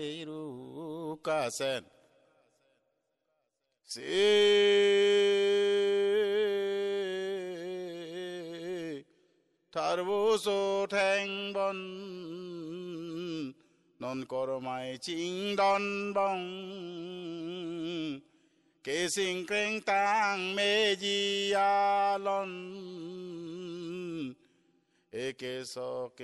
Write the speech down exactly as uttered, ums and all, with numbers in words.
이루까센 시 타르보소 탱번 넌 꼬르마이 징던봉 계싱크랭 땅 메지야런 에케서